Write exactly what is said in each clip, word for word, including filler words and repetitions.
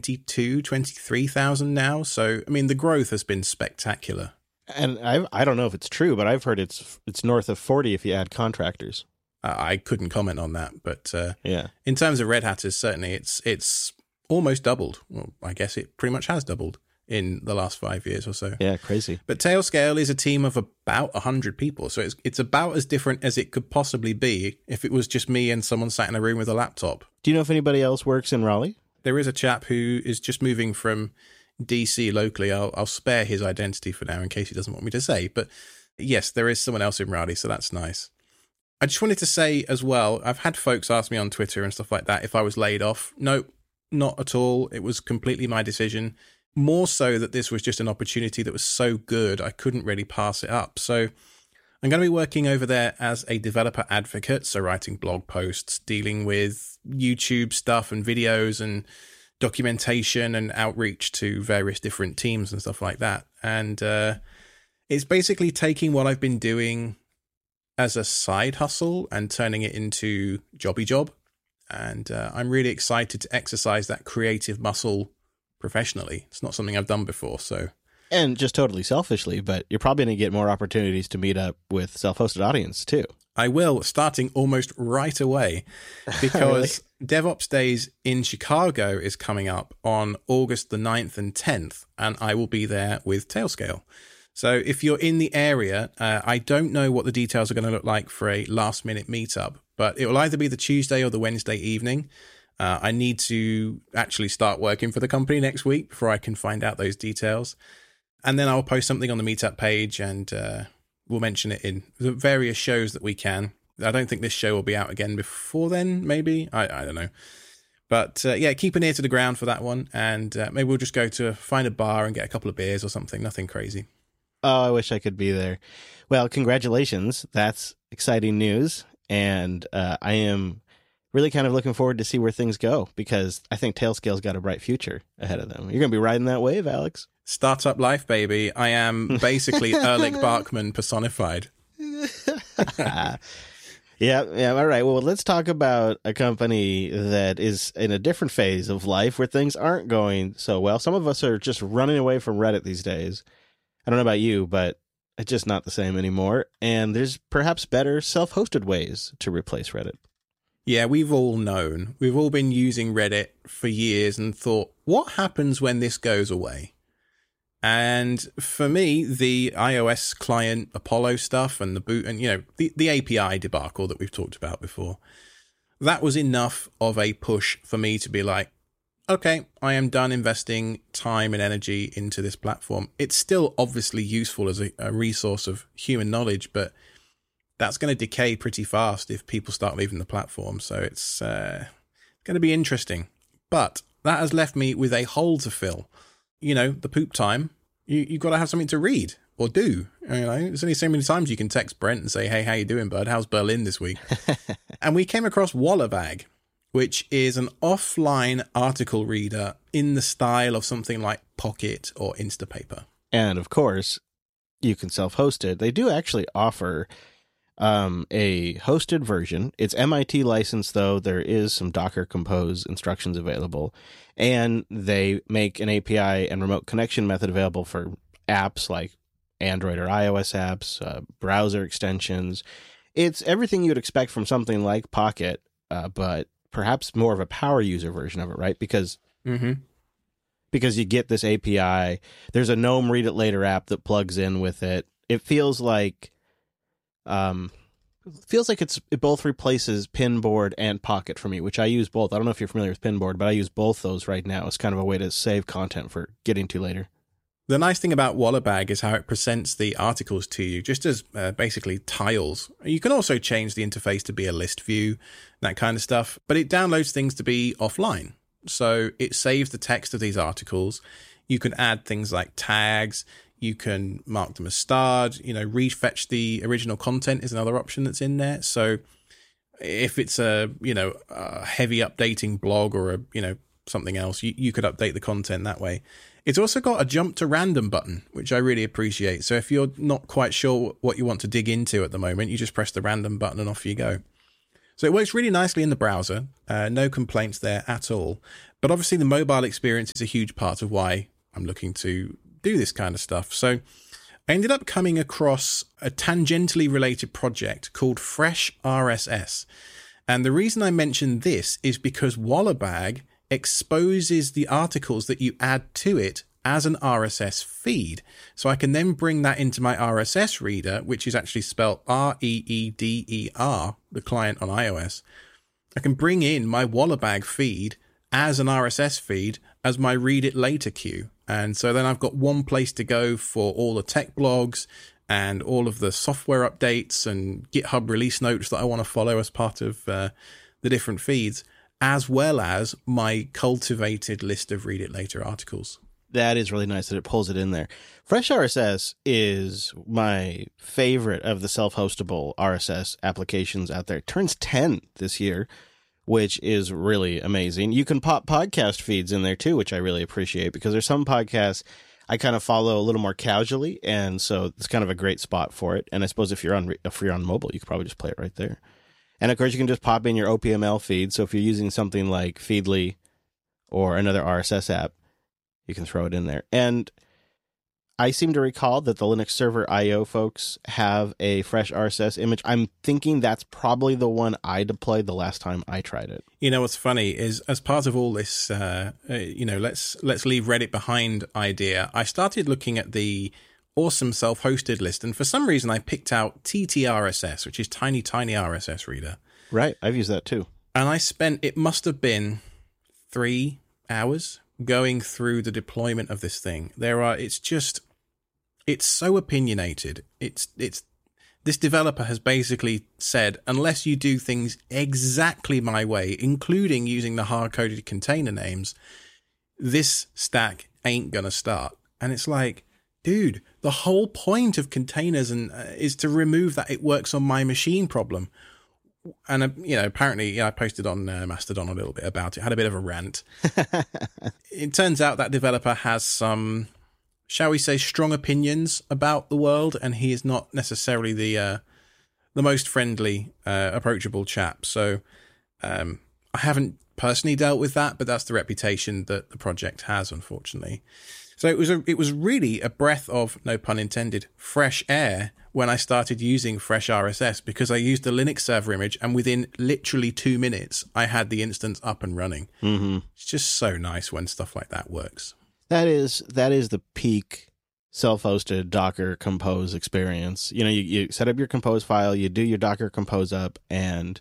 twenty-two, twenty-three thousand now. So, I mean, the growth has been spectacular. And I I don't know if it's true, but I've heard it's it's north of forty if you add contractors. Uh, I couldn't comment on that, but uh, yeah, in terms of Red Hatters, certainly it's it's almost doubled. Well, I guess it pretty much has doubled in the last five years or so. Yeah, crazy. But Tailscale is a team of about one hundred people, so it's it's about as different as it could possibly be if it was just me and someone sat in a room with a laptop. Do you know if anybody else works in Raleigh? There is a chap who is just moving from D C locally. I'll, I'll spare his identity for now in case he doesn't want me to say. But yes, there is someone else in Raleigh, so that's nice. I just wanted to say as well, I've had folks ask me on Twitter and stuff like that if I was laid off. No, not at all. It was completely my decision. More so that this was just an opportunity that was so good, I couldn't really pass it up. So I'm going to be working over there as a developer advocate, so writing blog posts, dealing with YouTube stuff and videos and documentation and outreach to various different teams and stuff like that. And uh, it's basically taking what I've been doing as a side hustle and turning it into jobby job. And uh, I'm really excited to exercise that creative muscle professionally. It's not something I've done before, so... And just totally selfishly, but you're probably going to get more opportunities to meet up with self-hosted audience, too. I will, starting almost right away, because really? DevOps Days in Chicago is coming up on August the ninth and tenth, and I will be there with Tailscale. So if you're in the area, uh, I don't know what the details are going to look like for a last-minute meetup, but it will either be the Tuesday or the Wednesday evening. Uh, I need to actually start working for the company next week before I can find out those details. And then I'll post something on the meetup page, and uh, we'll mention it in the various shows that we can. I don't think this show will be out again before then, maybe. I, I don't know. But uh, yeah, keep an ear to the ground for that one. And uh, maybe we'll just go to find a bar and get a couple of beers or something. Nothing crazy. Oh, I wish I could be there. Well, congratulations. That's exciting news. And uh, I am really kind of looking forward to see where things go, because I think Tailscale's got a bright future ahead of them. You're going to be riding that wave, Alex. Startup life, baby. I am basically Erlich Bachman personified. yeah, yeah. All right. Well, let's talk about a company that is in a different phase of life where things aren't going so well. Some of us are just running away from Reddit these days. I don't know about you, but it's just not the same anymore. And there's perhaps better self-hosted ways to replace Reddit. Yeah, we've all known. We've all been using Reddit for years and thought, what happens when this goes away? And for me, the iOS client Apollo stuff and the boot and, you know, the, the A P I debacle that we've talked about before, that was enough of a push for me to be like, okay, I am done investing time and energy into this platform. It's still obviously useful as a, a resource of human knowledge, but that's going to decay pretty fast if people start leaving the platform. So it's uh, going to be interesting. But that has left me with a hole to fill. You know, the poop time, you, you've got to have something to read or do. You know, there's only so many times you can text Brent and say, hey, how you doing, bud? How's Berlin this week? And we came across Wallabag, which is an offline article reader in the style of something like Pocket or Instapaper. And of course, you can self-host it. They do actually offer um, a hosted version. It's M I T licensed, though. There is some Docker Compose instructions available. And they make an A P I and remote connection method available for apps like Android or iOS apps, uh, browser extensions. It's everything you'd expect from something like Pocket, uh, but perhaps more of a power user version of it, right? Because mm-hmm. because you get this A P I. There's a GNOME Read It Later app that plugs in with it. It feels like um, feels like it's it both replaces Pinboard and Pocket for me, which I use both. I don't know if you're familiar with Pinboard, but I use both those right now. It's kind of a way to save content for getting to later. The nice thing about Wallabag is how it presents the articles to you just as uh, basically tiles. You can also change the interface to be a list view, that kind of stuff, but it downloads things to be offline. So it saves the text of these articles. You can add things like tags. You can mark them as starred. You know, refetch the original content is another option that's in there. So if it's a, you know, a heavy updating blog or a, you know, something else, you, you could update the content that way. It's also got a jump to random button, which I really appreciate. So if you're not quite sure what you want to dig into at the moment, you just press the random button and off you go. So it works really nicely in the browser. Uh, no complaints there at all. But obviously the mobile experience is a huge part of why I'm looking to do this kind of stuff. So I ended up coming across a tangentially related project called Fresh R S S. And the reason I mention this is because Wallabag exposes the articles that you add to it as an R S S feed. So I can then bring that into my R S S reader, which is actually spelled R E E D E R, the client on iOS. I can bring in my Wallabag feed as an R S S feed as my read it later queue. And so then I've got one place to go for all the tech blogs and all of the software updates and GitHub release notes that I want to follow as part of uh, the different feeds, as well as my cultivated list of read it later articles. That is really nice that it pulls it in there. Fresh R S S is my favorite of the self-hostable R S S applications out there. It turns ten this year, which is really amazing. You can pop podcast feeds in there too, which I really appreciate, because there's some podcasts I kind of follow a little more casually, and so it's kind of a great spot for it. And I suppose if you're on if you're on mobile, you could probably just play it right there. And of course, you can just pop in your O P M L feed. So if you're using something like Feedly or another R S S app, you can throw it in there. And I seem to recall that the Linux Server I O folks have a Fresh R S S image. I'm thinking that's probably the one I deployed the last time I tried it. You know, what's funny is, as part of all this, uh, uh, you know, let's let's leave Reddit behind idea, I started looking at the awesome self-hosted list, and for some reason I picked out T T R S S, which is Tiny Tiny R S S Reader. Right, I've used that too. And I spent, it must have been three hours going through the deployment of this thing. There are, it's just, it's so opinionated. It's, it's, this developer has basically said, unless you do things exactly my way, including using the hard-coded container names, this stack ain't gonna start. And it's like, dude, the whole point of containers and uh, is to remove that it works on my machine problem. And, uh, you know, apparently yeah, I posted on uh, Mastodon a little bit about it, had a bit of a rant. It turns out that developer has some, shall we say, strong opinions about the world, and he is not necessarily the uh, the most friendly, uh, approachable chap. So um, I haven't personally dealt with that, but that's the reputation that the project has, unfortunately. So it was a, it was really a breath of, no pun intended, fresh air when I started using Fresh R S S, because I used the Linux server image, and within literally two minutes, I had the instance up and running. Mm-hmm. It's just so nice when stuff like that works. That is that is the peak self-hosted Docker Compose experience. You know, you, you set up your Compose file, you do your Docker Compose up, and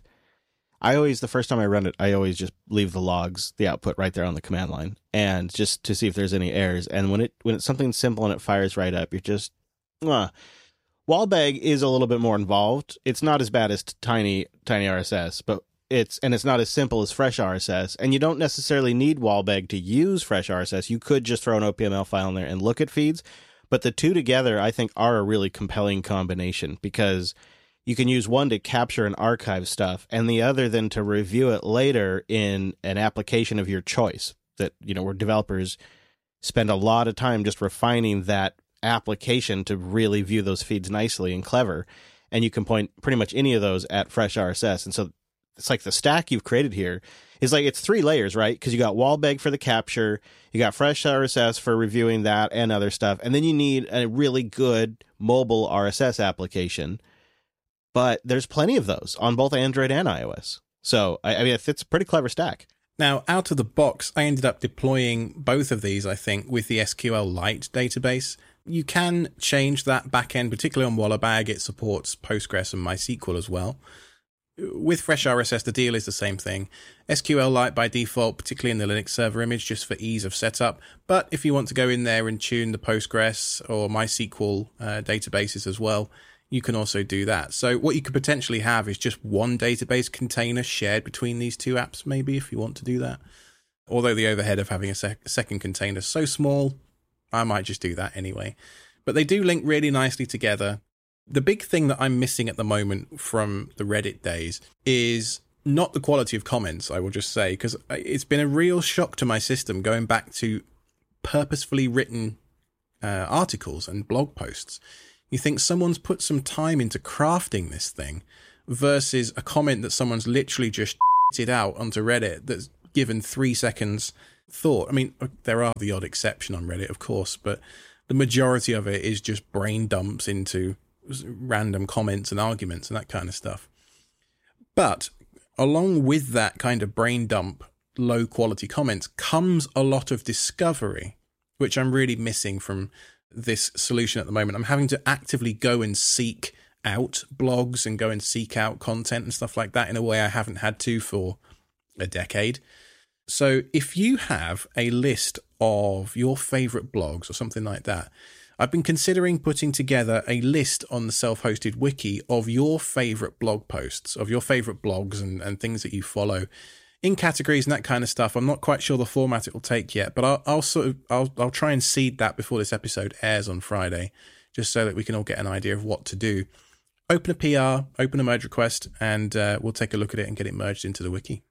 I always, the first time I run it, I always just leave the logs, the output right there on the command line, and just to see if there's any errors. And when it when it's something simple and it fires right up, you're just, uh. Wallabag is a little bit more involved. It's not as bad as Tiny Tiny R S S, but it's and it's not as simple as Fresh R S S. And you don't necessarily need Wallabag to use Fresh R S S. You could just throw an O P M L file in there and look at feeds. But the two together, I think, are a really compelling combination, because you can use one to capture and archive stuff, and the other then to review it later in an application of your choice. That, you know, where developers spend a lot of time just refining that application to really view those feeds nicely and clever, and you can point pretty much any of those at Fresh R S S. And so it's like the stack you've created here is like, it's three layers, right? Because you got Wallabag for the capture, you got Fresh R S S for reviewing that and other stuff, and then you need a really good mobile R S S application. But there's plenty of those on both Android and iOS. So I, I mean, it's a pretty clever stack. Now, out of the box, I ended up deploying both of these, I think, with the S Q L Lite database. You can change that backend, particularly on Wallabag. It supports Postgres and MySQL as well. With Fresh R S S, the deal is the same thing. S Q L Lite by default, particularly in the Linux server image, just for ease of setup. But if you want to go in there and tune the Postgres or MySQL uh, databases as well, you can also do that. So what you could potentially have is just one database container shared between these two apps, maybe, if you want to do that. Although the overhead of having a sec- second container is so small, I might just do that anyway. But they do link really nicely together. The big thing that I'm missing at the moment from the Reddit days is not the quality of comments, I will just say, because it's been a real shock to my system going back to purposefully written uh, articles and blog posts. You think someone's put some time into crafting this thing, versus a comment that someone's literally just it out onto Reddit that's given three seconds thought. I mean, there are the odd exception on Reddit, of course, but the majority of it is just brain dumps into random comments and arguments and that kind of stuff. But along with that kind of brain dump, low quality comments comes a lot of discovery, which I'm really missing from this solution at the moment. I'm having to actively go and seek out blogs and go and seek out content and stuff like that in a way I haven't had to for a decade. So if you have a list of your favorite blogs or something like that, I've been considering putting together a list on the Self-Hosted Wiki of your favorite blog posts, of your favorite blogs and, and things that you follow in categories and that kind of stuff. I'm not quite sure the format it will take yet, but I'll, I'll sort of I'll I'll try and seed that before this episode airs on Friday, just so that we can all get an idea of what to do. Open a P R, open a merge request, and uh, we'll take a look at it and get it merged into the wiki.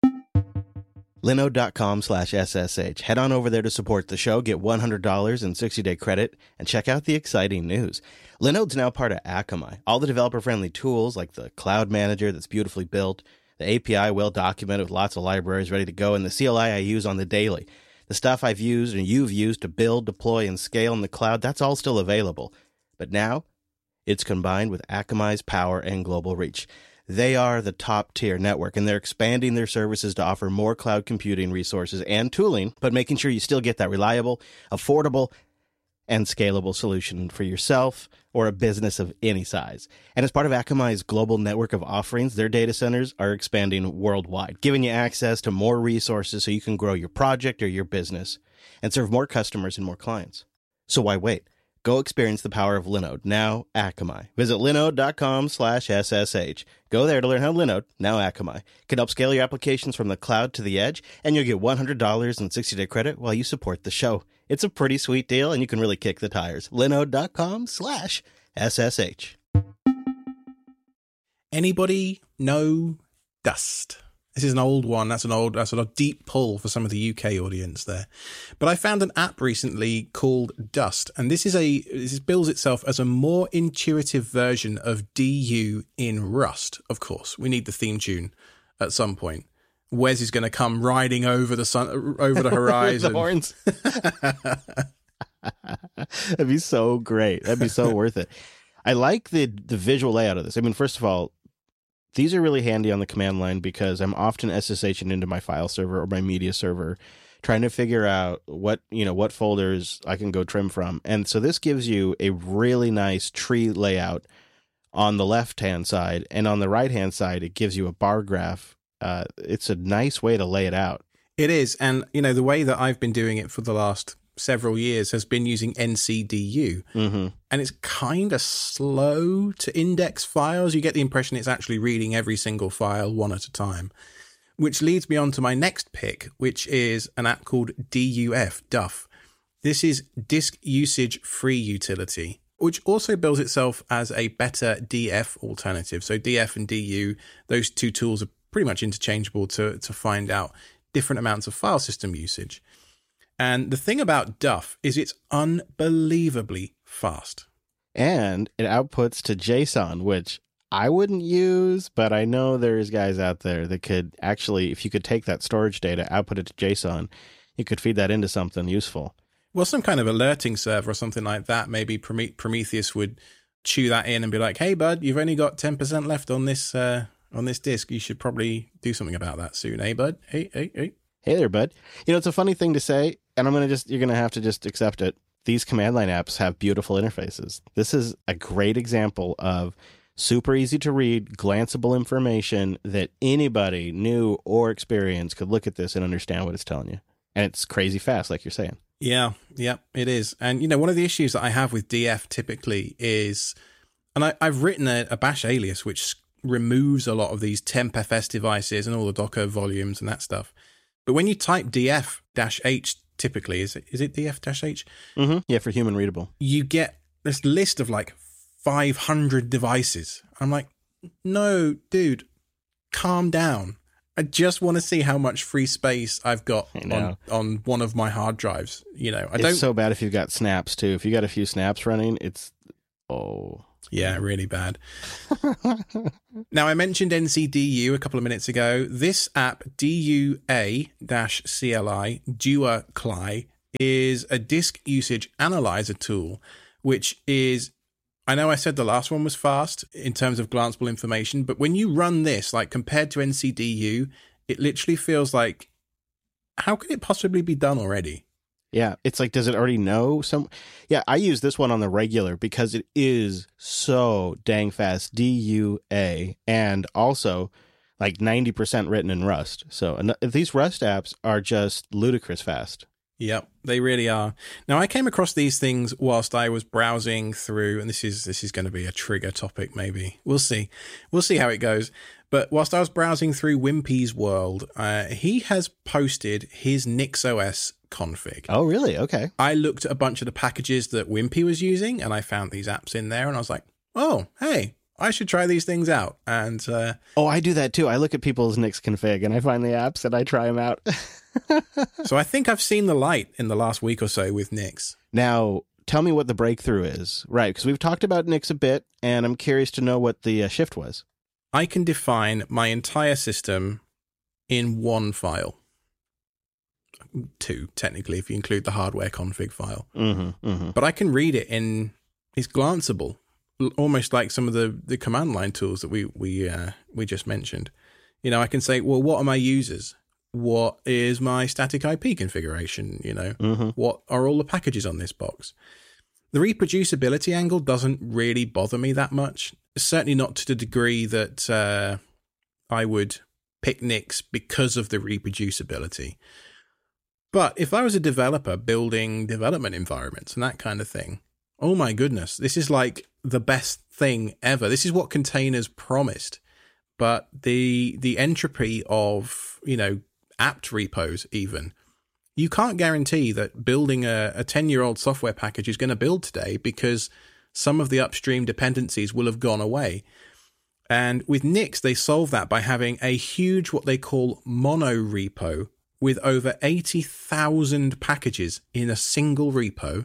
Linode.com slash SSH. Head on over there to support the show, get one hundred dollars in sixty-day credit, and check out the exciting news. Linode's now part of Akamai. All the developer-friendly tools, like the Cloud Manager that's beautifully built, the A P I well-documented with lots of libraries ready to go, and the C L I I use on the daily. The stuff I've used and you've used to build, deploy, and scale in the cloud, that's all still available. But now, it's combined with Akamai's power and global reach. They are the top-tier network, and they're expanding their services to offer more cloud computing resources and tooling, but making sure you still get that reliable, affordable, and scalable solution for yourself or a business of any size. And as part of Akamai's global network of offerings, their data centers are expanding worldwide, giving you access to more resources so you can grow your project or your business and serve more customers and more clients. So why wait? Go experience the power of Linode, now Akamai. Visit linode.com slash SSH. Go there to learn how Linode, now Akamai, can help scale your applications from the cloud to the edge, and you'll get one hundred dollars in sixty-day credit while you support the show. It's a pretty sweet deal, and you can really kick the tires. Linode.com slash SSH. Anybody know Dust? This is an old one. That's an old, that's a deep pull for some of the U K audience there. But I found an app recently called Dust, and this is a this bills itself as a more intuitive version of D U in Rust. Of course, we need the theme tune at some point. Wes is going to come riding over the sun, over the horizon. The horns. That'd be so great. That'd be so worth it. I like the the visual layout of this. I mean, first of all, these are really handy on the command line because I'm often SSHing into my file server or my media server, trying to figure out what, you know, what folders I can go trim from. And so this gives you a really nice tree layout on the left-hand side. And on the right-hand side, it gives you a bar graph. Uh, it's a nice way to lay it out. It is. And, you know, the way that I've been doing it for the last several years has been using N C D U. Mm-hmm. And it's kind of slow to index files. You get the impression it's actually reading every single file one at a time, which leads me on to my next pick, which is an app called D U F, Duff. This is Disk Usage Free Utility, which also bills itself as a better D F alternative. So D F and D U, those two tools are pretty much interchangeable to, to find out different amounts of file system usage. And the thing about Duff is it's unbelievably fast. And it outputs to JSON, which I wouldn't use, but I know there's guys out there that could actually, if you could take that storage data, output it to JSON, you could feed that into something useful. Well, some kind of alerting server or something like that. Maybe Prometheus would chew that in and be like, hey, bud, you've only got ten percent left on this uh, on this disk. You should probably do something about that soon. Hey, bud. Hey, hey, hey. Hey there, bud. You know, it's a funny thing to say, and I'm going to just, you're going to have to just accept it. These command line apps have beautiful interfaces. This is a great example of super easy to read, glanceable information that anybody new or experienced could look at this and understand what it's telling you. And it's crazy fast, like you're saying. Yeah, yeah, it is. And, you know, one of the issues that I have with D F typically is, and I, I've written a, a bash alias which removes a lot of these temp F S devices and all the Docker volumes and that stuff. But when you type D F H, typically, is it is it D F H? Mm-hmm. Yeah, for human readable. You get this list of like five hundred devices. I'm like, no, dude, calm down. I just want to see how much free space I've got on, on one of my hard drives. You know, I it's don't. So bad if you've got snaps too. If you got a few snaps running, it's oh. Yeah, really bad. Now, I mentioned N C D U a couple of minutes ago. This app, D U A C L I, DuaCli, is a disk usage analyzer tool, which is, I know I said the last one was fast in terms of glanceable information, but when you run this, like compared to N C D U, it literally feels like, how could it possibly be done already? Yeah, it's like, does it already know some? Yeah, I use this one on the regular because it is so dang fast. D U A, and also like ninety percent written in Rust. So and these Rust apps are just ludicrous fast. Yep, they really are. Now, I came across these things whilst I was browsing through, and this is this is going to be a trigger topic, maybe. We'll see. We'll see how it goes. But whilst I was browsing through Wimpy's world, uh, he has posted his NixOS config. Oh, really? Okay. I looked at a bunch of the packages that Wimpy was using, and I found these apps in there, and I was like, oh, hey, I should try these things out. And uh, oh, I do that too. I look at people's Nix config, and I find the apps, and I try them out. So I think I've seen the light in the last week or so with Nix. Now, tell me what the breakthrough is. Right, because we've talked about Nix a bit, and I'm curious to know what the uh, shift was. I can define my entire system in one file. Two, technically, if you include the hardware config file. Mm-hmm, mm-hmm. But I can read it in, it's glanceable, almost like some of the, the command line tools that we we uh, we just mentioned. You know, I can say, well, what are my users? What is my static I P configuration? You know, mm-hmm. What are all the packages on this box? The reproducibility angle doesn't really bother me that much. Certainly not to the degree that uh, I would pick Nix because of the reproducibility. But if I was a developer building development environments and that kind of thing, oh my goodness, this is like the best thing ever. This is what containers promised. But the the entropy of, you know, apt repos even, you can't guarantee that building a, a ten-year-old software package is going to build today because some of the upstream dependencies will have gone away. And with Nix, they solve that by having a huge, what they call mono repo with over eighty thousand packages in a single repo.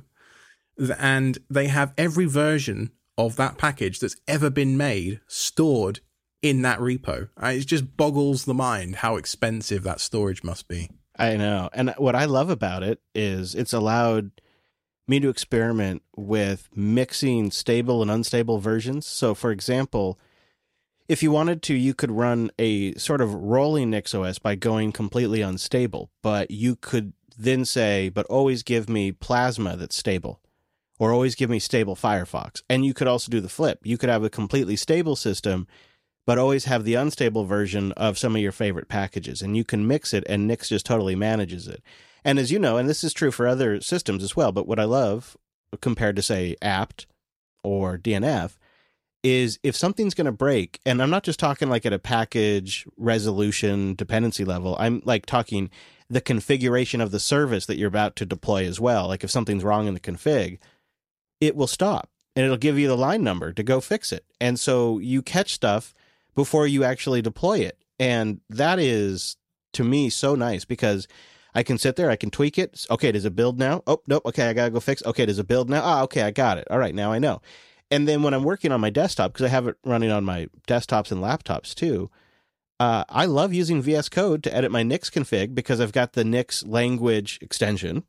And they have every version of that package that's ever been made stored in that repo. It just boggles the mind how expensive that storage must be. I know. And what I love about it is it's allowed me to experiment with mixing stable and unstable versions. So, for example, if you wanted to, you could run a sort of rolling NixOS by going completely unstable, but you could then say, but always give me Plasma that's stable, or always give me stable Firefox. And you could also do the flip. You could have a completely stable system, but always have the unstable version of some of your favorite packages. And you can mix it, and Nix just totally manages it. And as you know, and this is true for other systems as well, but what I love, compared to, say, apt or D N F, is if something's going to break, and I'm not just talking like at a package resolution dependency level, I'm like talking the configuration of the service that you're about to deploy as well. Like if something's wrong in the config, it will stop, and it'll give you the line number to go fix it. And so you catch stuff before you actually deploy it. And that is, to me, so nice because I can sit there, I can tweak it. Okay, does it build now? Oh, nope. Okay, I got to go fix. Okay, does it build now? Ah, okay, I got it. All right, now I know. And then when I'm working on my desktop, because I have it running on my desktops and laptops too, uh, I love using V S Code to edit my Nix config because I've got the Nix language extension.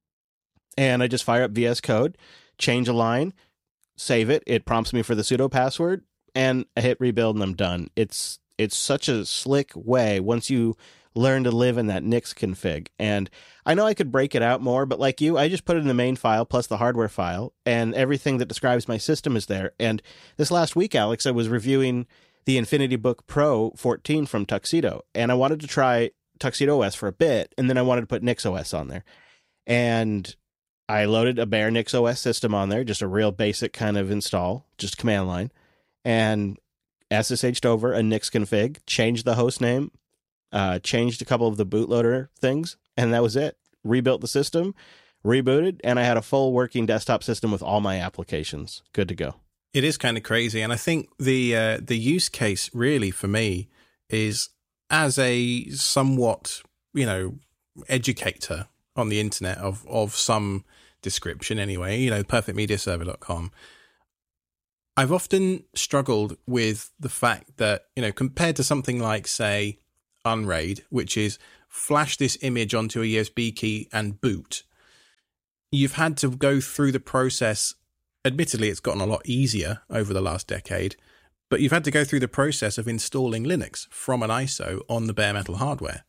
And I just fire up V S Code, change a line, save it. It prompts me for the sudo password, and I hit rebuild and I'm done. It's it's such a slick way once you learn to live in that Nix config. And I know I could break it out more, but like you, I just put it in the main file plus the hardware file, and everything that describes my system is there. And this last week, Alex, I was reviewing the Infinity Book Pro fourteen from Tuxedo, and I wanted to try Tuxedo O S for a bit, and then I wanted to put NixOS on there. And I loaded a bare NixOS system on there, just a real basic kind of install, just command line, and S S H'd over a Nix config, changed the host name, uh, changed a couple of the bootloader things, and that was it. Rebuilt the system, rebooted, and I had a full working desktop system with all my applications. Good to go. It is kind of crazy. And I think the uh, the use case really for me is as a somewhat, you know, educator on the internet of, of some description anyway, you know, perfect media server dot com. I've often struggled with the fact that, you know, compared to something like, say, Unraid, which is flash this image onto a U S B key and boot, you've had to go through the process. Admittedly, it's gotten a lot easier over the last decade, but you've had to go through the process of installing Linux from an I S O on the bare metal hardware.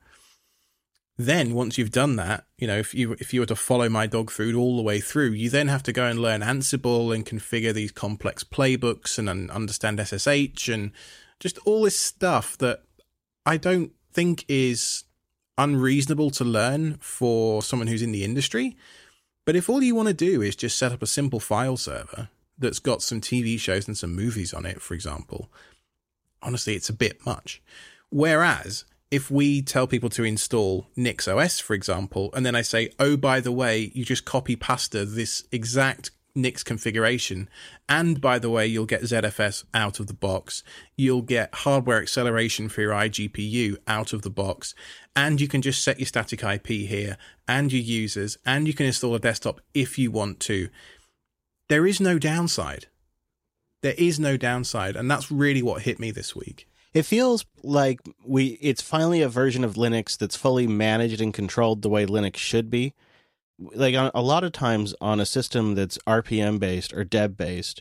Then once you've done that, you know, if you if you were to follow my dog food all the way through, you then have to go and learn Ansible and configure these complex playbooks and, and understand S S H and just all this stuff that I don't think is unreasonable to learn for someone who's in the industry. But if all you want to do is just set up a simple file server that's got some T V shows and some movies on it, for example, honestly, it's a bit much. Whereas if we tell people to install NixOS, for example, and then I say, oh, by the way, you just copy pasta this exact Nix configuration, and by the way, you'll get Z F S out of the box, you'll get hardware acceleration for your iGPU out of the box, and you can just set your static I P here, and your users, and you can install a desktop if you want to. There is no downside. There is no downside, and that's really what hit me this week. It feels like we it's finally a version of Linux that's fully managed and controlled the way Linux should be. Like a lot of times on a system that's R P M-based or Deb-based,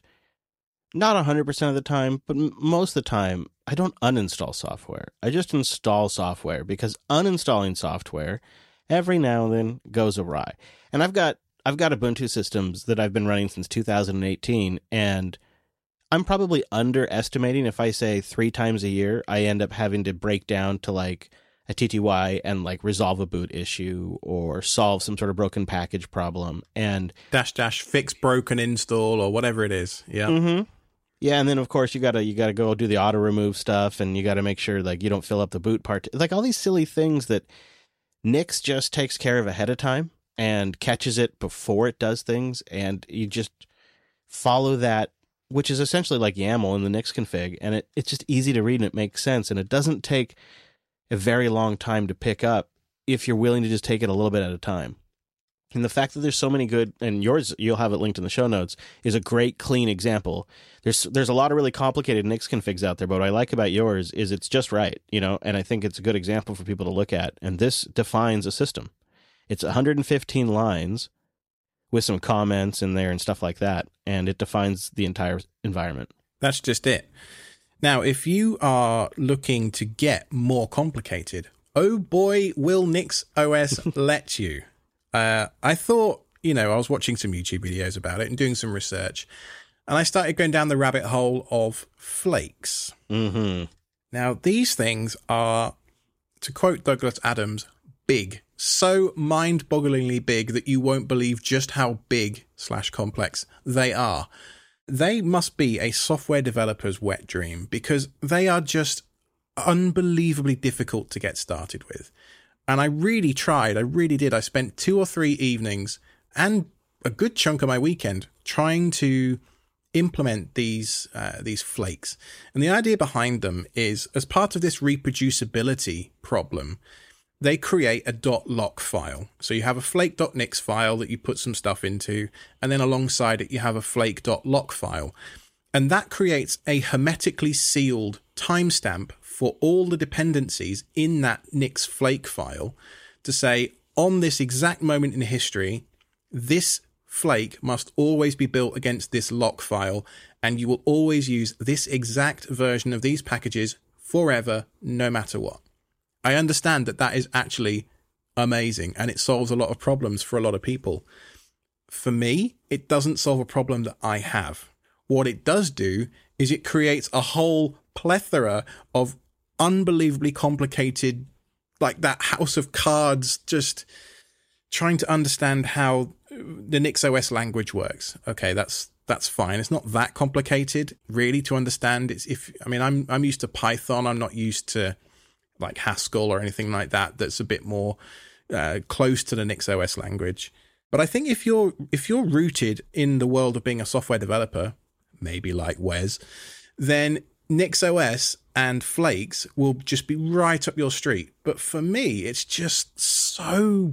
not one hundred percent of the time, but most of the time, I don't uninstall software. I just install software because uninstalling software every now and then goes awry. And I've got I've got Ubuntu systems that I've been running since two thousand eighteen, and I'm probably underestimating if I say three times a year I end up having to break down to like a T T Y and like resolve a boot issue or solve some sort of broken package problem and dash dash fix broken install or whatever it is. Yeah. Mm-hmm. Yeah, and then of course you gotta you gotta go do the auto remove stuff, and you gotta make sure like you don't fill up the boot part. Like all these silly things that Nix just takes care of ahead of time and catches it before it does things, and you just follow that, which is essentially like YAML in the Nix config, and it, it's just easy to read and it makes sense, and it doesn't take a very long time to pick up if you're willing to just take it a little bit at a time. And the fact that there's so many good, and yours, you'll have it linked in the show notes, is a great, clean example. There's there's a lot of really complicated Nix configs out there, but what I like about yours is it's just right, you know, and I think it's a good example for people to look at. And this defines a system. It's one hundred fifteen lines with some comments in there and stuff like that, and it defines the entire environment. That's just it. Now, if you are looking to get more complicated, oh boy, will NixOS let you. Uh, I thought, you know, I was watching some YouTube videos about it and doing some research, and I started going down the rabbit hole of flakes. Mm-hmm. Now, these things are, to quote Douglas Adams, big. So mind-bogglingly big that you won't believe just how big slash complex they are. They must be a software developer's wet dream because they are just unbelievably difficult to get started with. And I really tried. I really did. I spent two or three evenings and a good chunk of my weekend trying to implement these uh, these flakes. And the idea behind them is, as part of this reproducibility problem, they create a .lock file. So you have a flake.nix file that you put some stuff into, and then alongside it you have a flake.lock file. And that creates a hermetically sealed timestamp for all the dependencies in that Nix flake file to say, on this exact moment in history, this flake must always be built against this lock file, and you will always use this exact version of these packages forever, no matter what. I understand that that is actually amazing, and it solves a lot of problems for a lot of people. For me, it doesn't solve a problem that I have. What it does do is it creates a whole plethora of unbelievably complicated, like that house of cards, just trying to understand how the NixOS language works. Okay, that's that's fine. It's not that complicated, really, to understand. It's if I mean, I'm I'm used to Python. I'm not used to like Haskell or anything like that. That's a bit more uh, close to the NixOS language. But I think if you're if you're rooted in the world of being a software developer, maybe like Wes, then NixOS and Flakes will just be right up your street. But for me, it's just so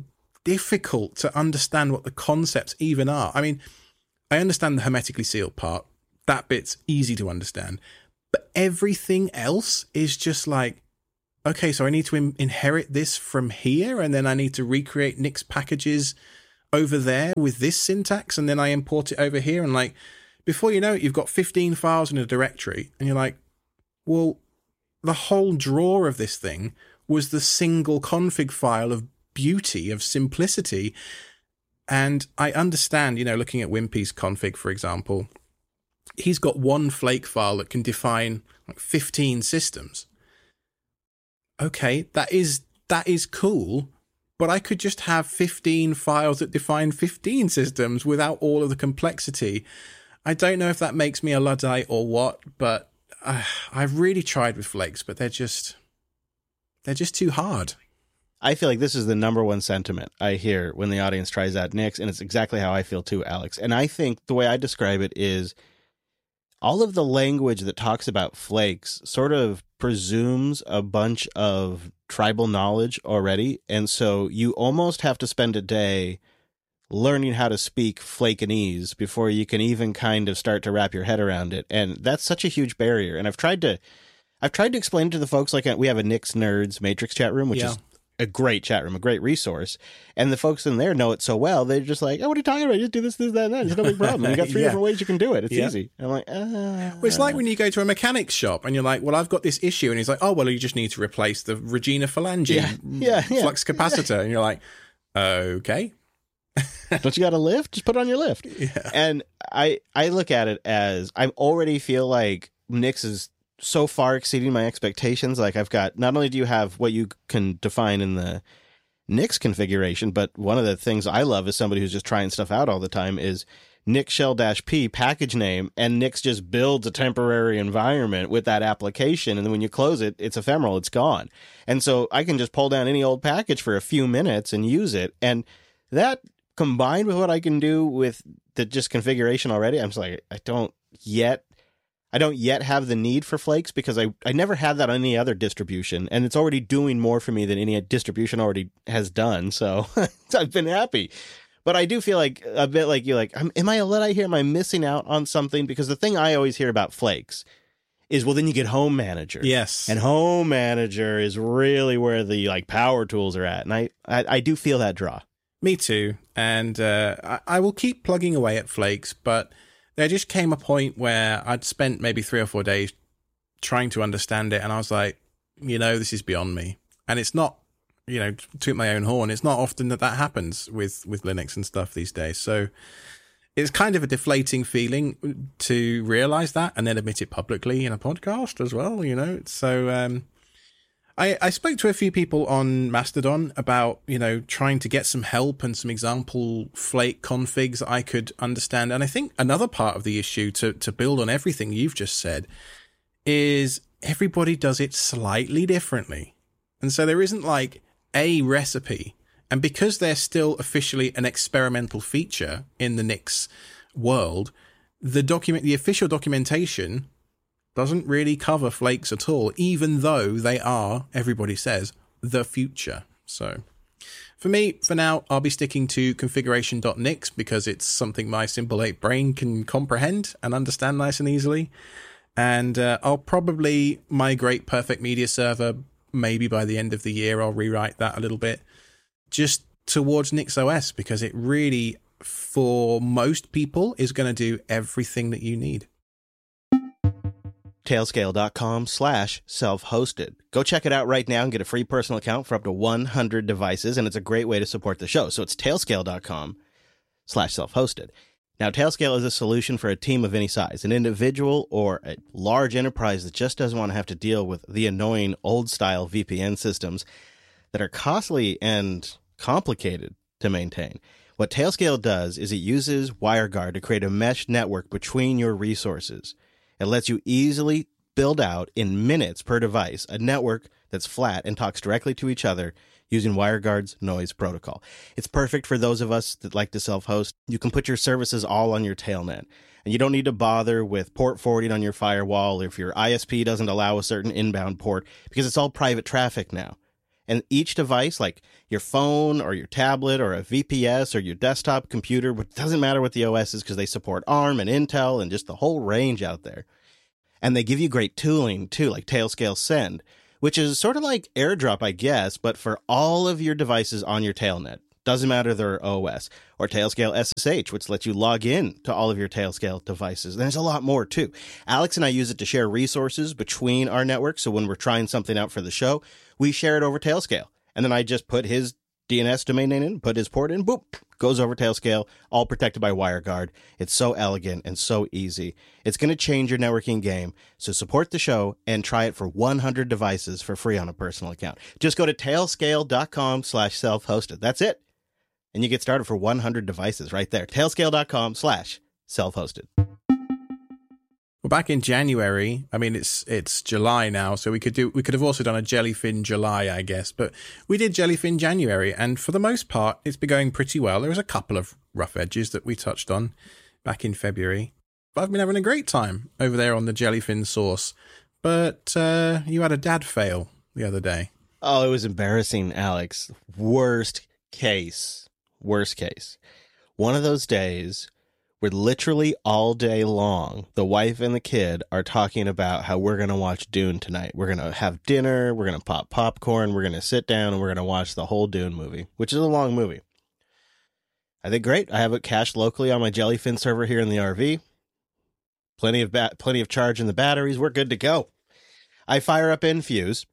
difficult to understand what the concepts even are. I mean, I understand the hermetically sealed part. that bit's easy to understand. But everything else is just like, okay, so I need to in- inherit this from here, and then I need to recreate Nix packages over there with this syntax, and then I import it over here. And like, before you know it, you've got fifteen files in a directory, and you're like, well, the whole drawer of this thing was the single config file of beauty, of simplicity. And I understand, you know, looking at Wimpy's config, for example, he's got one flake file that can define like fifteen systems. Okay, that is that is cool, but I could just have fifteen files that define fifteen systems without all of the complexity. I don't know if that makes me a Luddite or what, but uh, I've really tried with flakes, but they're just they're just too hard. I feel like this is the number one sentiment I hear when the audience tries out Nix, and it's exactly how I feel too, Alex. And I think the way I describe it is all of the language that talks about flakes sort of presumes a bunch of tribal knowledge already, and so you almost have to spend a day learning how to speak Flakenese before you can even kind of start to wrap your head around it. And that's such a huge barrier. And I've tried to I've tried to explain to the folks, like we have a Nix Nerds Matrix chat room, which yeah. is a great chat room, a great resource. And the folks in there know it so well, they're just like, oh, what are you talking about? Just do this, this, that, and that. It's no big problem. You got three yeah. different ways you can do it. It's yeah. easy. And I'm like, ah. Well, it's like when you go to a mechanics shop and you're like, well, I've got this issue. And he's like, oh, well, you just need to replace the Regina Phalange yeah. Yeah, yeah. flux capacitor. And you're like, okay. Don't you got a lift? Just put it on your lift. Yeah. And I, I look at it as I already feel like Nix is so far exceeding my expectations. Like I've got, not only do you have what you can define in the Nix configuration, but one of the things I love as somebody who's just trying stuff out all the time is Nix shell-p package name, and Nix just builds a temporary environment with that application, and then when you close it, it's ephemeral, it's gone. And so I can just pull down any old package for a few minutes and use it, and that combined with what I can do with the just configuration already, I'm just like, I don't yet I don't yet have the need for flakes because I, I never had that on any other distribution, and it's already doing more for me than any distribution already has done. So I've been happy. But I do feel like a bit like you, like, am I a Luddite here? Am I missing out on something? Because the thing I always hear about flakes is, well, then you get Home Manager. Yes. And Home Manager is really where the like power tools are at. And I, I, I do feel that draw. Me too. And uh, I, I will keep plugging away at flakes, but there just came a point where I'd spent maybe three or four days trying to understand it, and I was like, you know, this is beyond me. And it's not, you know, to toot my own horn, it's not often that that happens with, with Linux and stuff these days. So it's kind of a deflating feeling to realize that and then admit it publicly in a podcast as well, you know. So um, I, I spoke to a few people on Mastodon about, you know, trying to get some help and some example flake configs that I could understand. And I think another part of the issue, to, to build on everything you've just said, is everybody does it slightly differently. And so there isn't like a recipe. And because they're still officially an experimental feature in the Nix world, the document, the official documentation doesn't really cover flakes at all, even though they are, everybody says, the future. So for me, for now, I'll be sticking to configuration dot nix because it's something my simple eight brain can comprehend and understand nice and easily. And uh, I'll probably migrate Perfect Media Server. Maybe by the end of the year, I'll rewrite that a little bit just towards NixOS, because it really, for most people, is going to do everything that you need. Tailscale.com slash self-hosted. Go check it out right now and get a free personal account for up to one hundred devices, and it's a great way to support the show. So it's tailscale.com slash self-hosted. Now, Tailscale is a solution for a team of any size, an individual or a large enterprise that just doesn't want to have to deal with the annoying old-style V P N systems that are costly and complicated to maintain. What Tailscale does is it uses WireGuard to create a mesh network between your resources. It lets you easily build out, in minutes per device, a network that's flat and talks directly to each other using WireGuard's noise protocol. It's perfect for those of us that like to self-host. You can put your services all on your Tailnet, and you don't need to bother with port forwarding on your firewall or if your I S P doesn't allow a certain inbound port, because it's all private traffic now. And each device, like your phone or your tablet or a V P S or your desktop computer, it doesn't matter what the O S is because they support ARM and Intel and just the whole range out there. And they give you great tooling too, like Tailscale Send, which is sort of like AirDrop, I guess, but for all of your devices on your Tailnet. Doesn't matter their O S. Or Tailscale S S H, which lets you log in to all of your Tailscale devices. There's a lot more, too. Alex and I use it to share resources between our networks. So when we're trying something out for the show, we share it over Tailscale. And then I just put his D N S domain name in, put his port in, boop, goes over Tailscale, all protected by WireGuard. It's so elegant and so easy. It's going to change your networking game. So support the show and try it for one hundred devices for free on a personal account. Just go to tailscale.com slash self-hosted. That's it. And you get started for one hundred devices right there. Tailscale.com slash self-hosted. Well, back in January, I mean, it's it's July now, so we could do we could have also done a Jellyfin July, I guess. But we did Jellyfin January, and for the most part, it's been going pretty well. There was a couple of rough edges that we touched on back in February. But I've been having a great time over there on the Jellyfin source. But uh, you had a dad fail the other day. Oh, it was embarrassing, Alex. Worst case. Worst case. One of those days where literally all day long, the wife and the kid are talking about how we're going to watch Dune tonight. We're going to have dinner. We're going to pop popcorn. We're going to sit down and we're going to watch the whole Dune movie, which is a long movie. I think great. I have it cached locally on my Jellyfin server here in the R V. Plenty of ba- plenty of charge in the batteries. We're good to go. I fire up Infuse.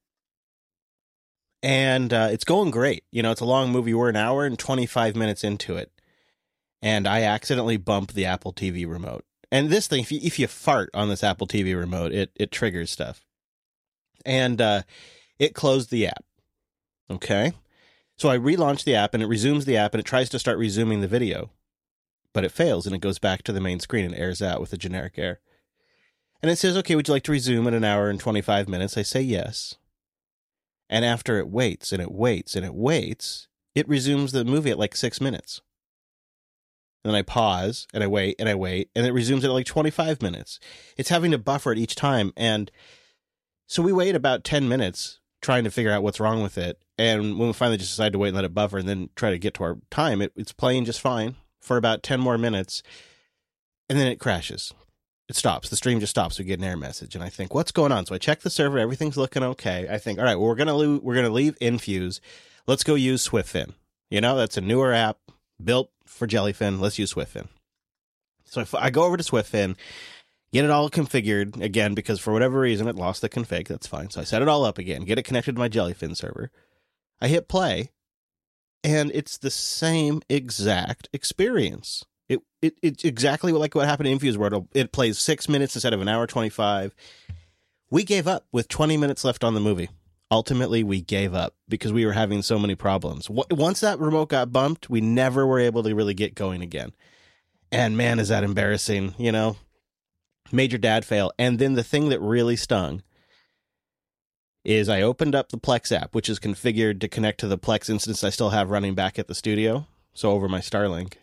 And uh, it's going great. You know, it's a long movie. We're an hour and twenty-five minutes into it. And I accidentally bumped the Apple T V remote. And this thing, if you, if you fart on this Apple T V remote, it, it triggers stuff. And uh, it closed the app. Okay. So I relaunched the app and it resumes the app and it tries to start resuming the video. But it fails and it goes back to the main screen and airs out with a generic error. And it says, okay, would you like to resume in an hour and twenty-five minutes? I say yes. And after it waits and it waits and it waits, it resumes the movie at like six minutes. And then I pause and I wait and I wait and it resumes at like twenty-five minutes. It's having to buffer it each time. And so we wait about ten minutes trying to figure out what's wrong with it. And when we finally just decide to wait and let it buffer and then try to get to our time, it, it's playing just fine for about ten more minutes. And then it crashes. It stops. The stream just stops. We get an error message, and I think, "What's going on?" So I check the server. Everything's looking okay. I think, "All right, well, we're gonna lo- we're gonna leave Infuse. Let's go use SwiftFin. You know, that's a newer app built for Jellyfin. Let's use SwiftFin." So if I go over to SwiftFin, get it all configured again because for whatever reason it lost the config. That's fine. So I set it all up again. Get it connected to my Jellyfin server. I hit play, and it's the same exact experience. It, it it's exactly like what happened in Infuse, where it, it plays six minutes instead of an hour twenty-five. We gave up with twenty minutes left on the movie. Ultimately, we gave up because we were having so many problems. Once that remote got bumped, we never were able to really get going again. And man, is that embarrassing, you know? Major dad fail. And then the thing that really stung is I opened up the Plex app, which is configured to connect to the Plex instance I still have running back at the studio, so over my Starlink,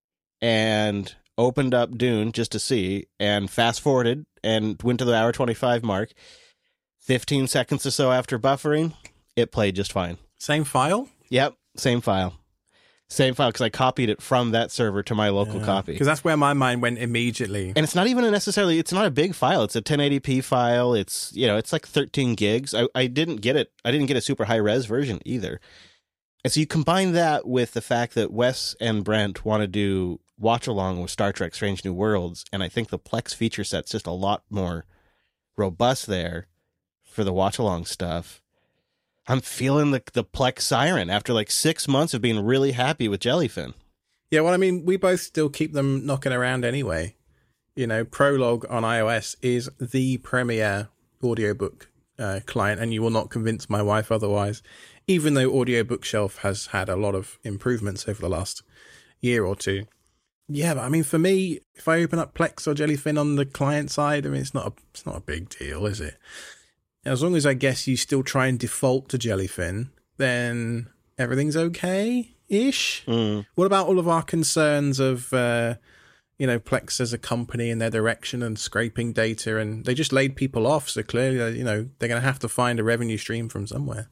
and opened up Dune just to see, and fast forwarded and went to the hour twenty-five mark. fifteen seconds or so after buffering, it played just fine. Same file? Yep, same file. Same file, because I copied it from that server to my local yeah, copy. Because that's where my mind went immediately. And it's not even a necessarily, it's not a big file. It's a ten eighty p file. It's, you know, it's like thirteen gigs. I, I didn't get it. I didn't get a super high res version either. And so you combine that with the fact that Wes and Brent want to do watch along with Star Trek Strange New Worlds. And I think the Plex feature set's just a lot more robust there for the watch along stuff. I'm feeling the the Plex siren after like six months of being really happy with Jellyfin. Yeah, well, I mean, we both still keep them knocking around anyway. You know, Prologue on iOS is the premier audiobook uh, client, and you will not convince my wife otherwise, even though Audio Bookshelf has had a lot of improvements over the last year or two. Yeah, but I mean, for me, if I open up Plex or Jellyfin on the client side, I mean, it's not a, it's not a big deal, is it? As long as I guess you still try and default to Jellyfin, then everything's okay-ish. Mm. What about all of our concerns of, uh, you know, Plex as a company and their direction and scraping data? And they just laid people off, so clearly, you know, they're going to have to find a revenue stream from somewhere.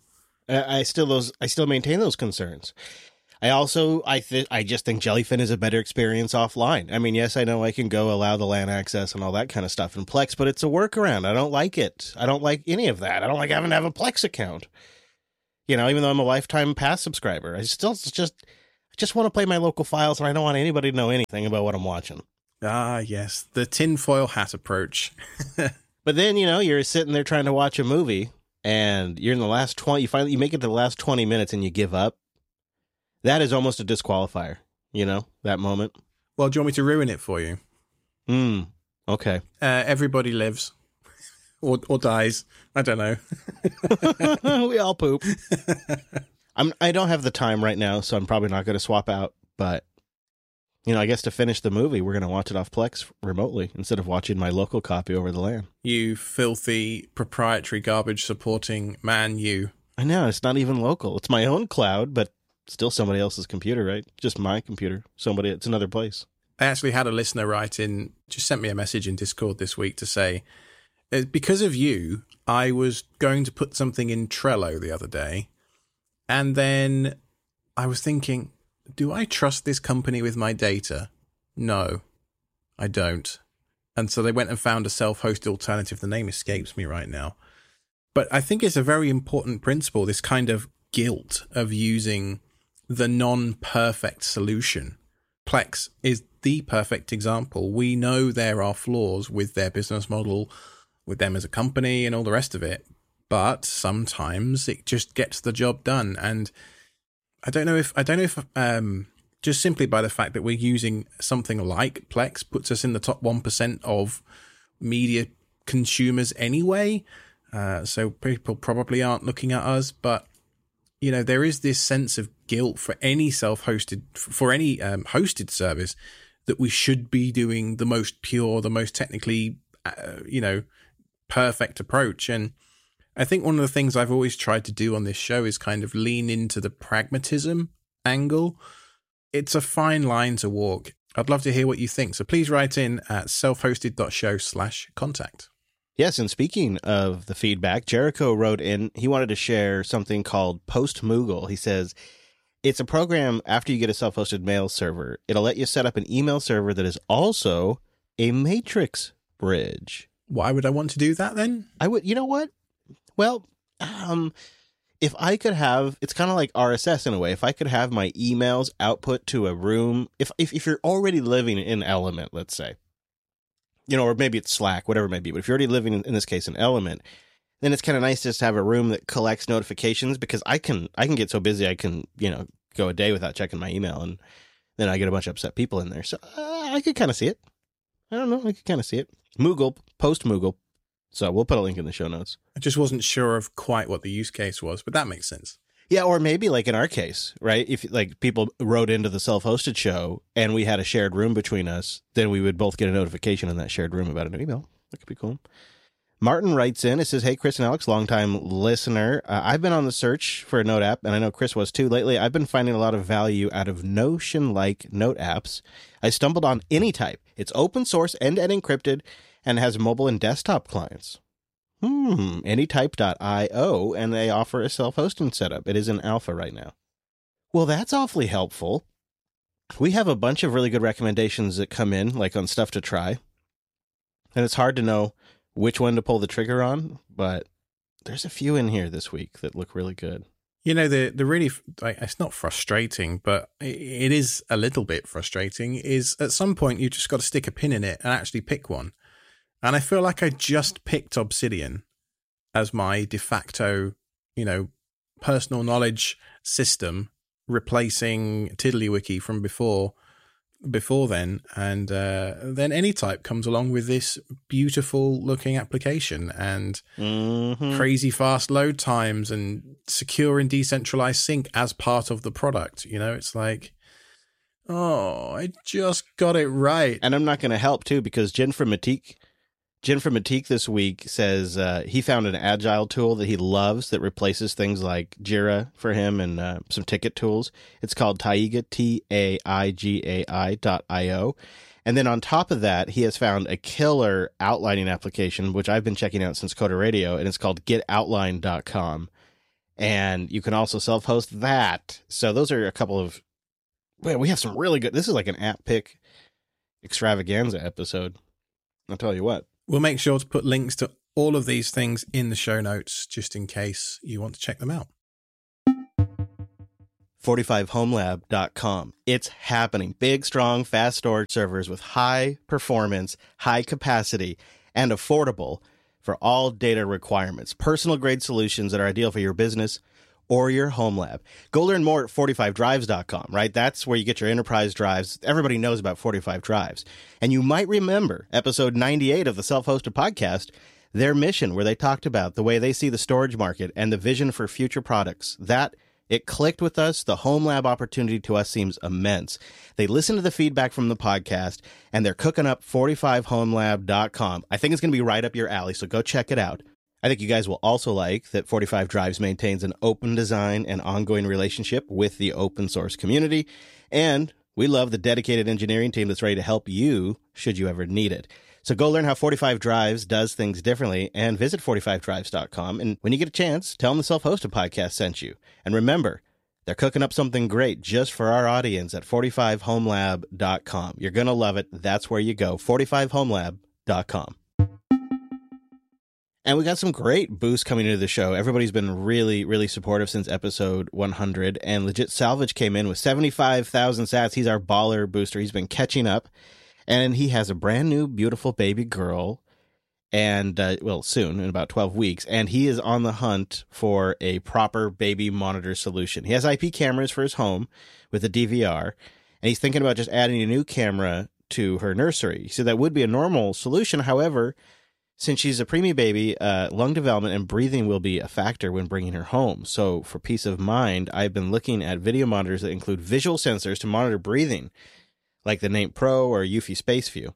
I, I still those I still maintain those concerns. I also I th- I just think Jellyfin is a better experience offline. I mean, yes, I know I can go allow the LAN access and all that kind of stuff in Plex, but it's a workaround. I don't like it. I don't like any of that. I don't like having to have a Plex account. You know, even though I'm a lifetime pass subscriber, I still just I just want to play my local files, and I don't want anybody to know anything about what I'm watching. Ah, yes, the tinfoil hat approach. But then, you know, you're sitting there trying to watch a movie, and you're in the last twenty. You finally you make it to the last twenty minutes, and you give up. That is almost a disqualifier, you know, that moment. Well, do you want me to ruin it for you? Hmm. Okay. Uh, everybody lives. Or or dies. I don't know. We all poop. I'm, I don't have the time right now, so I'm probably not going to swap out. But, you know, I guess to finish the movie, we're going to watch it off Plex remotely instead of watching my local copy over the LAN. You filthy, proprietary, garbage-supporting man, you. I know, it's not even local. It's my own cloud, but still somebody else's computer, right? Just my computer. Somebody, it's another place. I actually had a listener write in, just sent me a message in Discord this week to say, because of you, I was going to put something in Trello the other day, and then I was thinking, do I trust this company with my data? No, I don't. And so they went and found a self-hosted alternative. The name escapes me right now. But I think it's a very important principle, this kind of guilt of using the non-perfect solution. Plex is the perfect example. We know there are flaws with their business model, with them as a company and all the rest of it, but sometimes it just gets the job done. And I don't know if, I don't know if, um, just simply by the fact that we're using something like Plex puts us in the top one percent of media consumers anyway. Uh, so people probably aren't looking at us, but you know, there is this sense of guilt for any self-hosted, for any um, hosted service, that we should be doing the most pure, the most technically, uh, you know, perfect approach. And I think one of the things I've always tried to do on this show is kind of lean into the pragmatism angle. It's a fine line to walk. I'd love to hear what you think. So please write in at selfhosted.show slash contact. Yes, and speaking of the feedback, Jericho wrote in, he wanted to share something called PostMoogle. He says, it's a program after you get a self-hosted mail server. It'll let you set up an email server that is also a matrix bridge. Why would I want to do that then? I would, you know what? Well, um, if I could have, it's kind of like R S S in a way. If I could have my emails output to a room, if, if, if you're already living in Element, let's say, you know, or maybe it's Slack, whatever it may be. But if you're already living, in, in this case, in Element, then it's kind of nice just to have a room that collects notifications, because I can I can get so busy I can, you know, go a day without checking my email, and then I get a bunch of upset people in there. So uh, I could kind of see it. I don't know. I could kind of see it. Moogle, PostMoogle. So we'll put a link in the show notes. I just wasn't sure of quite what the use case was, but that makes sense. Yeah, or maybe like in our case, right? If like people wrote into the self-hosted show and we had a shared room between us, then we would both get a notification in that shared room about an email. That could be cool. Martin writes in, it says, hey, Chris and Alex, longtime listener. Uh, I've been on the search for a note app, and I know Chris was too. Lately, I've been finding a lot of value out of Notion-like note apps. I stumbled on Anytype. It's open source, end-to-end encrypted, and has mobile and desktop clients. Hmm, anytype dot io, and they offer a self-hosting setup. It is in alpha right now. Well, that's awfully helpful. We have a bunch of really good recommendations that come in, like on stuff to try. And it's hard to know which one to pull the trigger on, but there's a few in here this week that look really good. You know, the the really, like, it's not frustrating, but it is a little bit frustrating, is at some point you just got to stick a pin in it and actually pick one. And I feel like I just picked Obsidian as my de facto, you know, personal knowledge system, replacing TiddlyWiki from before before then. And uh, then Anytype comes along with this beautiful looking application and mm-hmm. crazy fast load times and secure and decentralized sync as part of the product. You know, it's like, oh, I just got it right. And I'm not going to help too, because Jen from Matique Jen from Matique this week says uh, he found an agile tool that he loves that replaces things like Jira for him and uh, some ticket tools. It's called Taiga, T A I G A I dot I O. And then on top of that, he has found a killer outlining application, which I've been checking out since Coder Radio, and it's called get outline dot com. And you can also self-host that. So those are a couple of, man, we have some really good, this is like an app pick extravaganza episode. I'll tell you what. We'll make sure to put links to all of these things in the show notes, just in case you want to check them out. forty-five home lab dot com. It's happening. Big, strong, fast storage servers with high performance, high capacity, and affordable for all data requirements. Personal grade solutions that are ideal for your business or your home lab. Go learn more at forty-five drives dot com, right? That's where you get your enterprise drives. Everybody knows about forty-five Drives. And you might remember episode ninety-eight of the Self-Hosted Podcast, their mission, where they talked about the way they see the storage market and the vision for future products. That It clicked with us. The home lab opportunity to us seems immense. They listened to the feedback from the podcast, and they're cooking up forty-five home lab dot com. I think it's going to be right up your alley, so go check it out. I think you guys will also like that forty-five Drives maintains an open design and ongoing relationship with the open source community. And we love the dedicated engineering team that's ready to help you should you ever need it. So go learn how forty-five Drives does things differently and visit forty-five drives dot com. And when you get a chance, tell them the Self-Hosted Podcast sent you. And remember, they're cooking up something great just for our audience at forty-five home lab dot com. You're going to love it. That's where you go, forty-five home lab dot com. And we got some great boosts coming into the show. Everybody's been really, really supportive since episode one hundred. And Legit Salvage came in with seventy-five thousand sats. He's our baller booster. He's been catching up. And he has a brand new, beautiful baby girl. And, uh, well, soon, in about twelve weeks. And he is on the hunt for a proper baby monitor solution. He has I P cameras for his home with a D V R. And he's thinking about just adding a new camera to her nursery. So that would be a normal solution. However, since she's a preemie baby, uh, lung development and breathing will be a factor when bringing her home. So for peace of mind, I've been looking at video monitors that include visual sensors to monitor breathing, like the Nape Pro or Eufy SpaceView.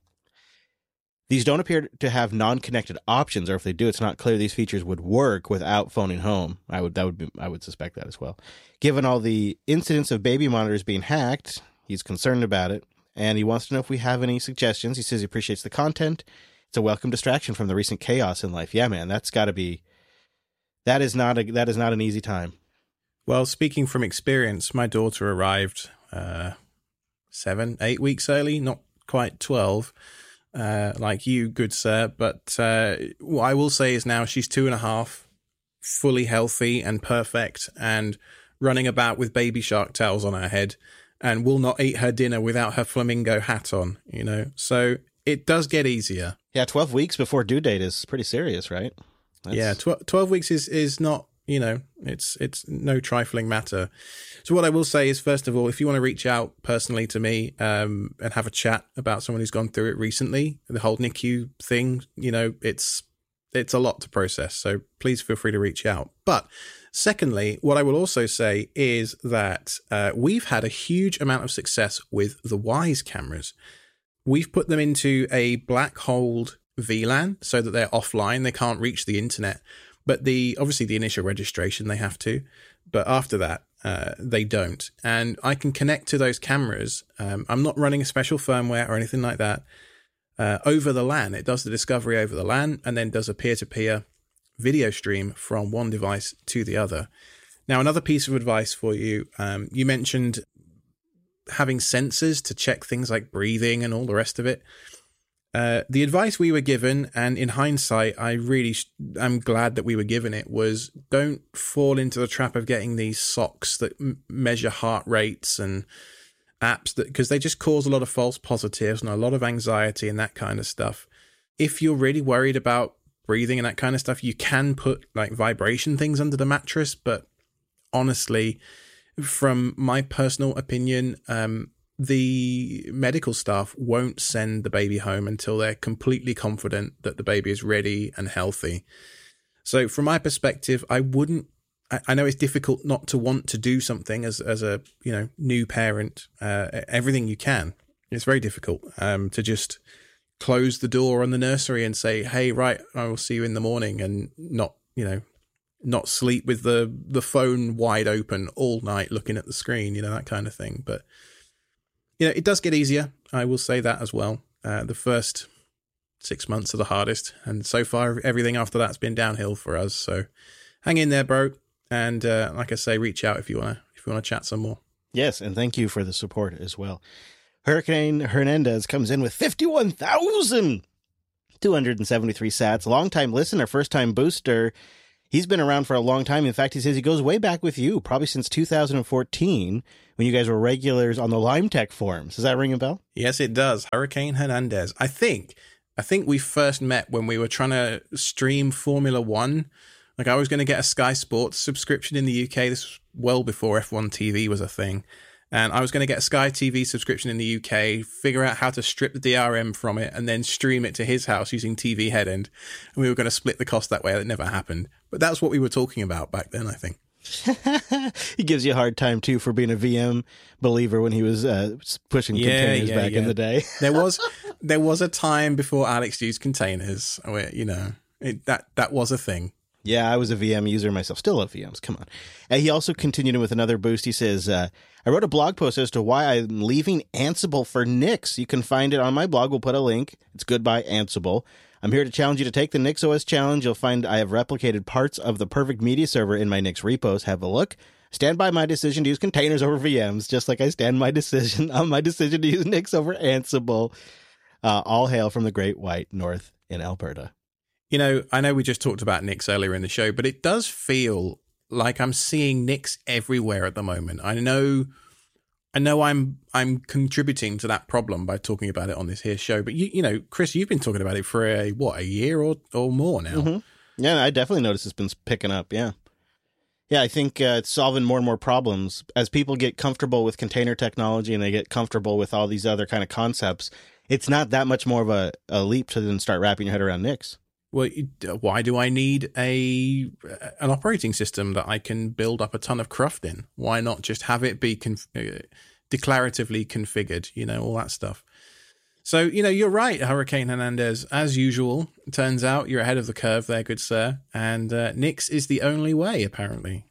These don't appear to have non-connected options, or if they do, it's not clear these features would work without phoning home. I would that would be I would suspect that as well. Given all the incidents of baby monitors being hacked, he's concerned about it, and he wants to know if we have any suggestions. He says he appreciates the content. It's a welcome distraction from the recent chaos in life. Yeah, man, that's got to be. That is not a that is not an easy time. Well, speaking from experience, my daughter arrived uh, seven, eight weeks early, not quite twelve. Uh, like you, good sir, but uh, what I will say is now she's two and a half, fully healthy and perfect, and running about with baby shark tails on her head, and will not eat her dinner without her flamingo hat on, you know, so it does get easier. Yeah, twelve weeks before due date is pretty serious, right? That's... Yeah, tw- twelve weeks is, is not, you know, it's it's no trifling matter. So what I will say is, first of all, if you want to reach out personally to me um, and have a chat about someone who's gone through it recently, the whole N I C U thing, you know, it's it's a lot to process. So please feel free to reach out. But secondly, what I will also say is that uh, we've had a huge amount of success with the Wyze cameras. We've put them into a black hole V LAN so that they're offline. They can't reach the internet. But the obviously the initial registration, they have to. But after that, uh, they don't. And I can connect to those cameras. Um, I'm not running a special firmware or anything like that. Uh, over the LAN, it does the discovery over the LAN and then does a peer-to-peer video stream from one device to the other. Now, another piece of advice for you. Um, you mentioned having sensors to check things like breathing and all the rest of it. Uh, the advice we were given, and in hindsight, I really sh- I'm glad that we were given it, was don't fall into the trap of getting these socks that m- measure heart rates and apps, that because they just cause a lot of false positives and a lot of anxiety and that kind of stuff. If you're really worried about breathing and that kind of stuff, you can put like vibration things under the mattress, but honestly, from my personal opinion, um, the medical staff won't send the baby home until they're completely confident that the baby is ready and healthy. So from my perspective, I wouldn't, I, I know it's difficult not to want to do something as, as a, you know, new parent, uh, everything you can. It's very difficult um, to just close the door on the nursery and say, hey, right, I will see you in the morning, and not, you know, not sleep with the, the phone wide open all night looking at the screen, you know, that kind of thing. But, you know, it does get easier. I will say that as well. Uh, the first six months are the hardest. And so far, everything after that's been downhill for us. So hang in there, bro. And uh, like I say, reach out if you want to if you want to chat some more. Yes, and thank you for the support as well. Hurricane Hernandez comes in with fifty-one thousand two hundred seventy-three sats. Longtime listener, first-time booster. He's been around for a long time. In fact, he says he goes way back with you, probably since two thousand fourteen, when you guys were regulars on the Lime Tech forums. Does that ring a bell? Yes, it does. Hurricane Hernandez. I think, I think we first met when we were trying to stream Formula One. Like, I was going to get a Sky Sports subscription in the U K. This was well before F one T V was a thing. And I was going to get a Sky T V subscription in the U K, figure out how to strip the D R M from it, and then stream it to his house using T V Headend. And we were going to split the cost that way. That never happened. But that's what we were talking about back then, I think. He gives you a hard time, too, for being a V M believer when he was uh, pushing yeah, containers yeah, back yeah. in the day. there was there was a time before Alex used containers where, you know, it, that, that was a thing. Yeah, I was a V M user myself. Still love V Ms. Come on. And he also continued with another boost. He says, uh, I wrote a blog post as to why I'm leaving Ansible for Nix. You can find it on my blog. We'll put a link. It's Goodbye Ansible. I'm here to challenge you to take the NixOS challenge. You'll find I have replicated parts of the perfect media server in my Nix repos. Have a look. Stand by my decision to use containers over V Ms, just like I stand my decision on my decision to use Nix over Ansible. Uh, all hail from the Great White North in Alberta. You know, I know we just talked about Nix earlier in the show, but it does feel like I'm seeing Nix everywhere at the moment. I know, I know, I'm I'm contributing to that problem by talking about it on this here show. But you, you know, Chris, you've been talking about it for a what a year or or more now. Mm-hmm. Yeah, I definitely noticed it's been picking up. Yeah, yeah, I think uh, it's solving more and more problems as people get comfortable with container technology and they get comfortable with all these other kind of concepts. It's not that much more of a, a leap to then start wrapping your head around Nix. Well, why do I need a an operating system that I can build up a ton of cruft in? Why not just have it be conf- uh, declaratively configured, you know, all that stuff. So, you know, you're right, Hurricane Hernandez. As usual, it turns out you're ahead of the curve there, good sir. And uh, Nix is the only way, apparently.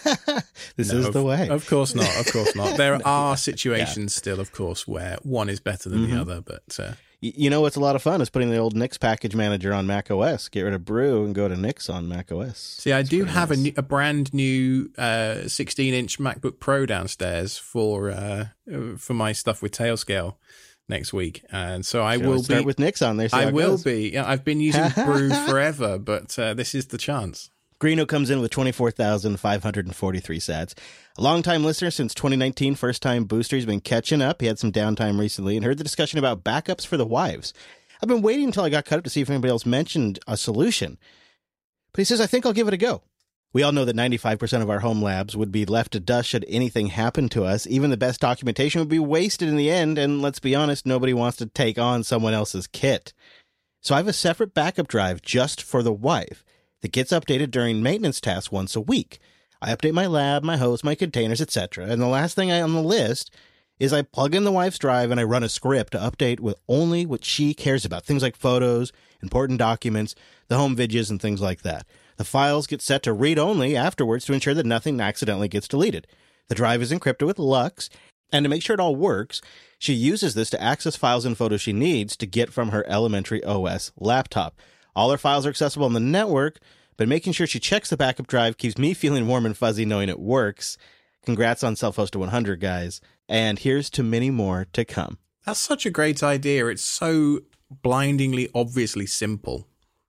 This no, is of, the way. Of course not, of course not. There are situations yeah. still, of course, where one is better than mm-hmm. the other, but... Uh, You know what's a lot of fun is putting the old Nix package manager on macOS. Get rid of Brew and go to Nix on macOS. See, I That's do have nice. a, new, a brand new uh, sixteen-inch MacBook Pro downstairs for uh, for my stuff with Tailscale next week, and so I Should will start be with Nix on there. See I how it will goes. be. Yeah, I've been using Brew forever, but uh, this is the chance. Greeno comes in with twenty-four thousand five hundred forty-three sats. A long-time listener since twenty nineteen, first-time booster. He's been catching up. He had some downtime recently and heard the discussion about backups for the wives. I've been waiting until I got cut up to see if anybody else mentioned a solution. But he says, I think I'll give it a go. We all know that ninety-five percent of our home labs would be left to dust should anything happen to us. Even the best documentation would be wasted in the end, and let's be honest, nobody wants to take on someone else's kit. So I have a separate backup drive just for the wife that gets updated during maintenance tasks once a week. I update my lab, my host, my containers, et cetera. And the last thing I on the list is I plug in the wife's drive and I run a script to update with only what she cares about. Things like photos, important documents, the home vidges, and things like that. The files get set to read-only afterwards to ensure that nothing accidentally gets deleted. The drive is encrypted with Lux, and to make sure it all works, she uses this to access files and photos she needs to get from her elementary O S laptop. All her files are accessible on the network, but making sure she checks the backup drive keeps me feeling warm and fuzzy knowing it works. Congrats on Self-Hosted one hundred, guys. And here's to many more to come. That's such a great idea. It's so blindingly, obviously simple.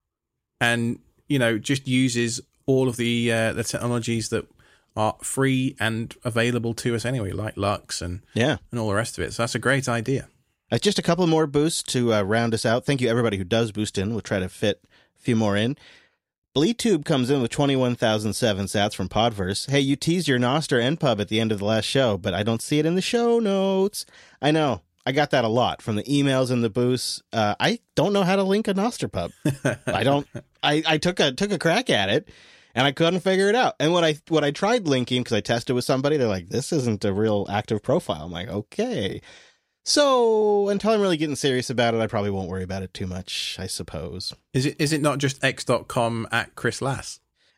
And, you know, just uses all of the uh, the technologies that are free and available to us anyway, like Lux and, yeah. and all the rest of it. So that's a great idea. Uh, just a couple more boosts to uh, round us out. Thank you, everybody who does boost in. We'll try to fit a few more in. BleedTube comes in with twenty-one thousand seven sats from Podverse. Hey, you teased your Nostr N P U B at the end of the last show, but I don't see it in the show notes. I know. I got that a lot from the emails and the boosts. Uh, I don't know how to link a Nostr P U B. I don't. I, I took a took a crack at it, and I couldn't figure it out. And when I what I tried linking, because I tested with somebody, they're like, "This isn't a real active profile." I'm like, "Okay." So until I'm really getting serious about it, I probably won't worry about it too much, I suppose. Is it is it not just x dot com at Chris Lass?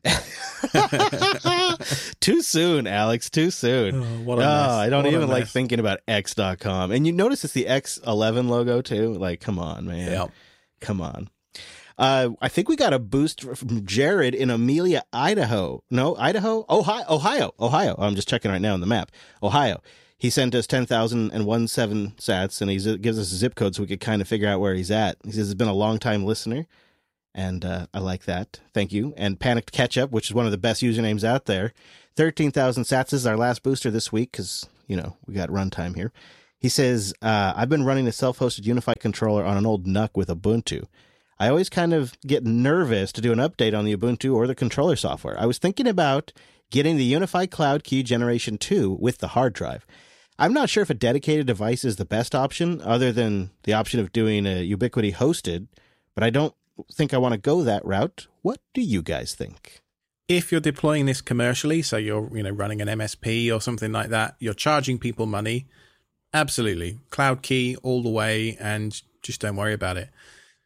Too soon, Alex, too soon. Oh, what a oh mess. I don't What even like thinking about x dot com. And you notice it's the X eleven logo too? Like, come on, man. Yep. Come on. Uh, I think we got a boost from Jared in Amelia, Idaho. No, Idaho? Ohio. Ohio. Ohio. I'm just checking right now on the map. Ohio. He sent us ten thousand seventeen sats, and he gives us a zip code so we could kind of figure out where he's at. He says he's been a long-time listener, and uh, I like that. Thank you. And Panicked Ketchup, which is one of the best usernames out there. thirteen thousand sats is our last booster this week because, you know, we got runtime here. He says, uh, I've been running a self-hosted unified controller on an old N U C with Ubuntu. I always kind of get nervous to do an update on the Ubuntu or the controller software. I was thinking about getting the Unified Cloud Key Generation two with the hard drive. I'm not sure if a dedicated device is the best option other than the option of doing a Ubiquiti hosted, but I don't think I want to go that route. What do you guys think? If you're deploying this commercially, so you're, you know, running an M S P or something like that, you're charging people money, absolutely. Cloud Key all the way, and just don't worry about it.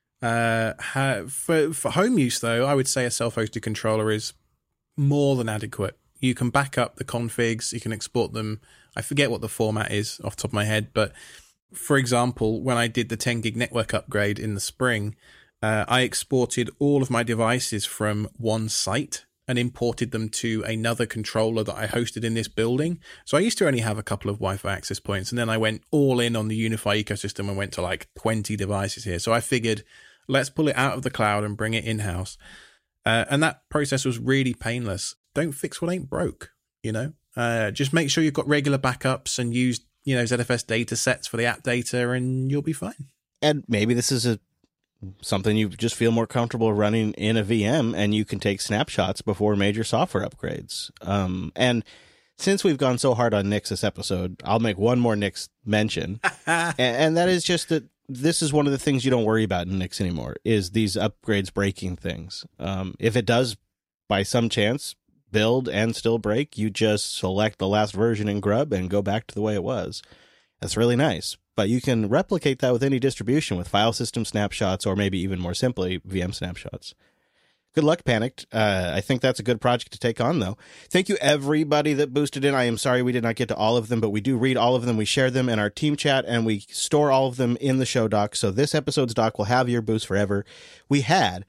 Uh, for, for home use, though, I would say a self-hosted controller is more than adequate. You can back up the configs, you can export them. I forget what the format is off the top of my head, but for example, when I did the ten gig network upgrade in the spring, uh, I exported all of my devices from one site and imported them to another controller that I hosted in this building. So I used to only have a couple of Wi-Fi access points, and then I went all in on the Unify ecosystem and went to like twenty devices here. So I figured, let's pull it out of the cloud and bring it in-house. Uh, and that process was really painless. Don't fix what ain't broke, you know? Uh, just make sure you've got regular backups and use, you know, Z F S data sets for the app data, and you'll be fine. And maybe this is a something you just feel more comfortable running in a V M, and you can take snapshots before major software upgrades. Um, and since we've gone so hard on Nix this episode, I'll make one more Nix mention, and, and that is just that this is one of the things you don't worry about in Nix anymore, is these upgrades breaking things. Um, if it does, by some chance, build and still break, you just select the last version in Grub and go back to the way it was. That's really nice. But you can replicate that with any distribution with file system snapshots, or maybe even more simply, V M snapshots. Good luck, Panicked. Uh, I think that's a good project to take on, though. Thank you, everybody that boosted in. I am sorry we did not get to all of them, but we do read all of them. We share them in our team chat, and we store all of them in the show doc. So this episode's doc will have your boost forever. We had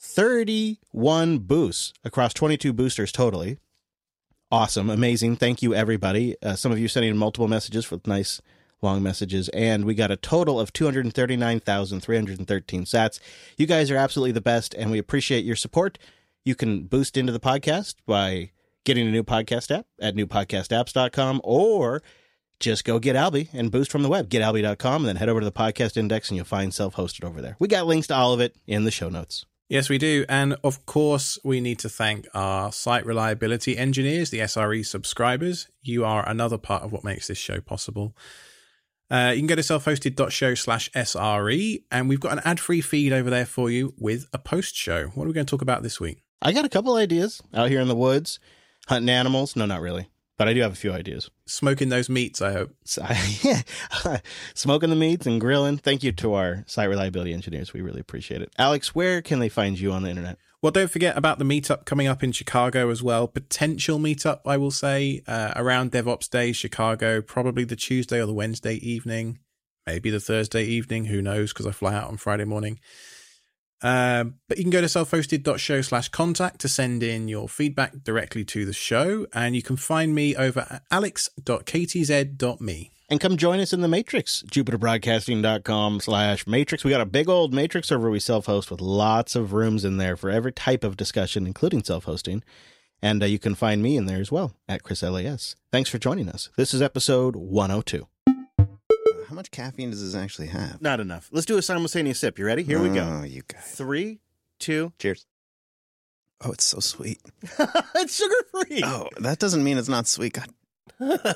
thirty-one boosts across twenty-two boosters totally. Awesome. Amazing. Thank you, everybody. Uh, some of you sending in multiple messages with nice long messages, and we got a total of two hundred thirty-nine thousand three hundred thirteen sats. You guys are absolutely the best, and we appreciate your support. You can boost into the podcast by getting a new podcast app at new podcast apps dot com, or just go get Alby and boost from the web, get alby dot com, and then head over to the podcast index, and you'll find self-hosted over there. We got links to all of it in the show notes. Yes, we do. And of course, we need to thank our site reliability engineers, the S R E subscribers. You are another part of what makes this show possible. Uh, you can go to self-hosted.show slash SRE, and we've got an ad-free feed over there for you with a post-show. What are we going to talk about this week? I got a couple ideas out here in the woods, hunting animals. No, not really. But I do have a few ideas. Smoking those meats, I hope. So, yeah. Smoking the meats and grilling. Thank you to our site reliability engineers. We really appreciate it. Alex, where can they find you on the internet? Well, don't forget about the meetup coming up in Chicago as well. Potential meetup, I will say, uh, around DevOps Day, Chicago, probably the Tuesday or the Wednesday evening, maybe the Thursday evening. Who knows, because I fly out on Friday morning. Uh, but you can go to self-hosted.show slash contact to send in your feedback directly to the show. And you can find me over at alex dot k t z dot m e. And come join us in the Matrix, jupiterbroadcasting.com slash matrix. We got a big old Matrix server we self-host with lots of rooms in there for every type of discussion, including self-hosting. And uh, you can find me in there as well, at Chris L A S. Thanks for joining us. This is episode one oh two. How much caffeine does this actually have? Not enough. Let's do a simultaneous sip. You ready? Here we go. Oh, you guys. Three, two, cheers. Oh, it's so sweet. It's sugar-free. Oh, that doesn't mean it's not sweet. God.